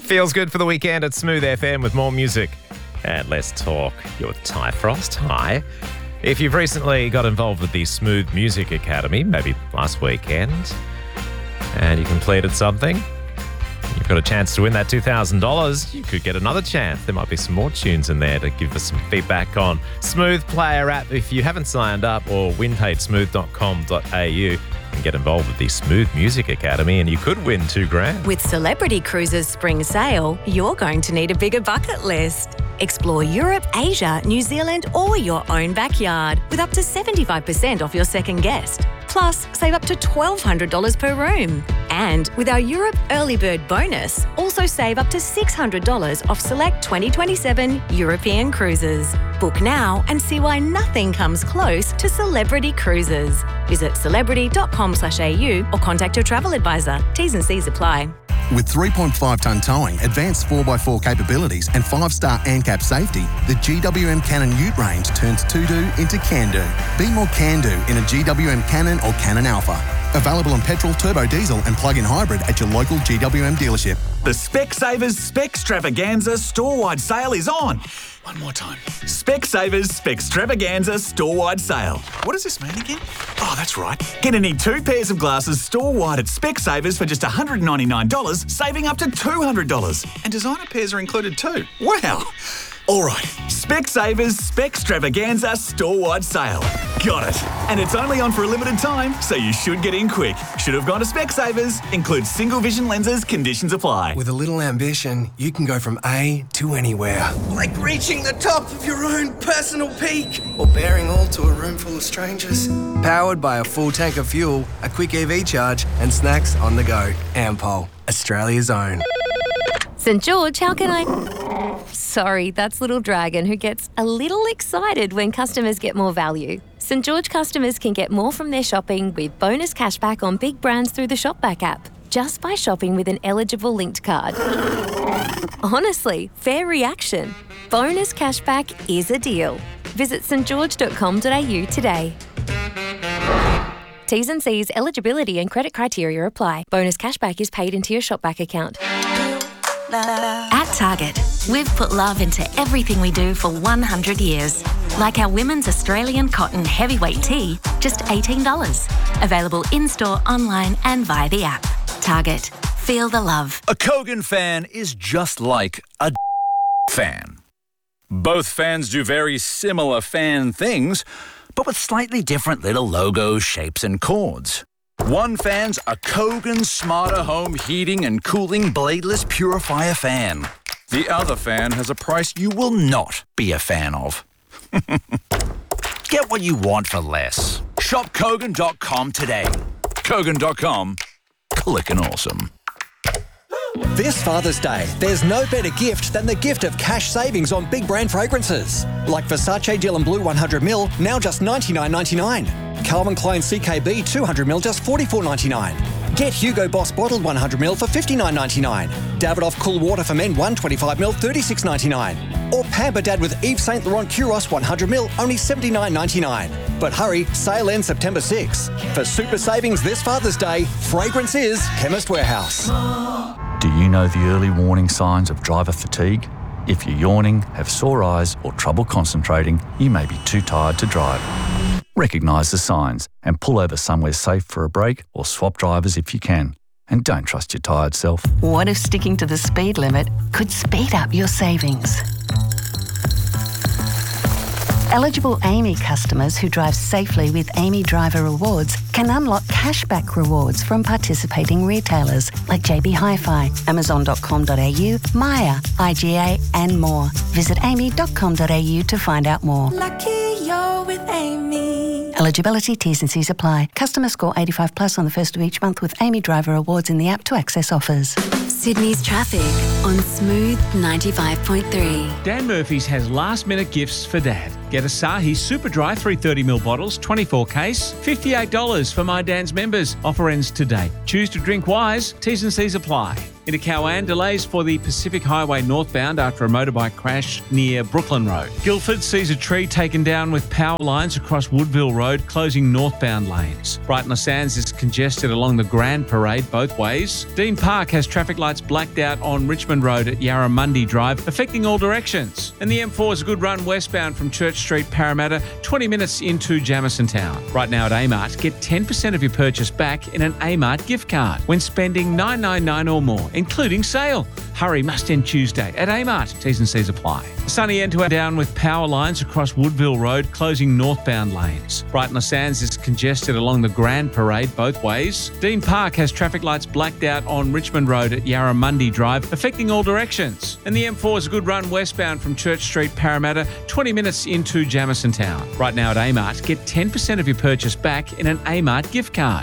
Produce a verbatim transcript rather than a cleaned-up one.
Feels good for the weekend at Smooth F M with more music. And let's talk your Ty Frost. Hi. If you've recently got involved with the Smooth Music Academy, maybe last weekend, and you completed something, you've got a chance to win that two thousand dollars. You could get another chance. There might be some more tunes in there to give us some feedback on. Smooth Player app. If you haven't signed up, or win paid smooth dot com dot a u, and get involved with the Smooth Music Academy, and you could win two grand. With Celebrity Cruises Spring Sale, you're going to need a bigger bucket list. Explore Europe, Asia, New Zealand, or your own backyard with up to seventy-five percent off your second guest. Plus, save up to twelve hundred dollars per room. And with our Europe Early Bird bonus, also save up to six hundred dollars off select twenty twenty-seven European cruises. Book now and see why nothing comes close to Celebrity Cruises. Visit celebrity dot com slash a u or contact your travel advisor. T's and C's apply. With three point five tonne towing, advanced four by four capabilities and five star ANCAP safety, the G W M Cannon Ute range turns to-do into can-do. Be more can-do in a G W M Cannon or Cannon Alpha. Available on petrol, turbo diesel and plug-in hybrid at your local G W M dealership. The Specsavers Specstravaganza store-wide sale is on. One more time. Specsavers Specstravaganza store-wide sale. What does this mean again? Oh, that's right. Get any two pairs of glasses store-wide at Specsavers for just one hundred ninety-nine dollars, saving up to two hundred dollars. And designer pairs are included too. Wow. All right, Specsavers Specstravaganza store-wide sale. Got it. And it's only on for a limited time, so you should get in quick. Should have gone to Specsavers. Includes single vision lenses. Conditions apply. With a little ambition, you can go from A to anywhere. Like reaching the top of your own personal peak. Or bearing all to a room full of strangers. Powered by a full tank of fuel, a quick E V charge, and snacks on the go. Ampol, Australia's own. St George, how can I... Sorry, that's Little Dragon, who gets a little excited when customers get more value. St George customers can get more from their shopping with bonus cashback on big brands through the Shopback app, just by shopping with an eligible linked card. Honestly, fair reaction. Bonus cashback is a deal. Visit st george dot com dot a u today. T's and C's, eligibility and credit criteria apply. Bonus cashback is paid into your Shopback account. At Target, we've put love into everything we do for one hundred years. Like our women's Australian cotton heavyweight tee, just eighteen dollars. Available in-store, online and via the app. Target. Feel the love. A Kogan fan is just like a fan. Both fans do very similar fan things, but with slightly different little logos, shapes and chords. One fan's a Kogan Smarter Home Heating and Cooling Bladeless Purifier fan. The other fan has a price you will not be a fan of. Get what you want for less. Shop Kogan dot com today. Kogan dot com. Clickin' awesome. This Father's Day, there's no better gift than the gift of cash savings on big brand fragrances. Like Versace Dylan Blue one hundred milliliters, now just ninety-nine ninety-nine. Calvin Klein C K B two hundred milliliters, just forty-four ninety-nine. Get Hugo Boss bottled one hundred milliliters for fifty-nine ninety-nine. Davidoff Cool Water for Men one hundred twenty-five milliliters, thirty-six ninety-nine. Or Pamper Dad with Yves Saint Laurent Kuros one hundred milliliters, only seventy-nine ninety-nine. But hurry, sale ends September sixth. For super savings this Father's Day, fragrance is Chemist Warehouse. Do you know the early warning signs of driver fatigue? If you're yawning, have sore eyes or trouble concentrating, you may be too tired to drive. Recognise the signs and pull over somewhere safe for a break or swap drivers if you can. And don't trust your tired self. What if sticking to the speed limit could speed up your savings? Eligible Amy customers who drive safely with Amy Driver Rewards can unlock cashback rewards from participating retailers like J B Hi-Fi, amazon dot com dot a u, Maya, I G A and more. Visit amy dot com dot a u to find out more. Lucky you're with Amy. Eligibility, T's and C's apply. Customer score eighty-five plus on the first of each month with Amy Driver Rewards in the app to access offers. Sydney's traffic on Smooth ninety-five point three. Dan Murphy's has last-minute gifts for Dad. Get Asahi Super Dry three thirty milliliter bottles, twenty-four case, fifty-eight dollars for My Dan's members. Offer ends today. Choose to drink wise. T's and C's apply. Into Cowan, delays for the Pacific Highway northbound after a motorbike crash near Brooklyn Road. Guildford sees a tree taken down with power lines across Woodville Road, closing northbound lanes. Brighton Les Sands is congested along the Grand Parade both ways. Dean Park has traffic lights blacked out on Richmond Road at Yarramundi Drive, affecting all directions. And the M four is a good run westbound from Church Street, Parramatta, twenty minutes into Jamison Town. Right now at Amart, get ten percent of your purchase back in an Amart gift card when spending nine dollars ninety-nine or more, including sale. Hurry, must end Tuesday at Amart. T's and C's apply. A sunny end to our down with power lines across Woodville Road, closing northbound lanes. Brighton Les Sands is congested along the Grand Parade both ways. Dean Park has traffic lights blacked out on Richmond Road at Yarramundi Drive, affecting all directions. And the M four is a good run westbound from Church Street, Parramatta, twenty minutes into Jamison Town. Right now at Amart, get ten percent of your purchase back in an Amart gift card